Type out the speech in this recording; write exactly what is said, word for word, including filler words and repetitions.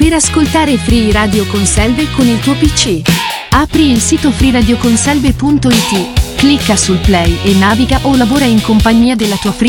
per ascoltare Free Radio Conselve con il tuo P C. Apri il sito free radio conselve punto it, clicca sul play e naviga o lavora in compagnia della tua Free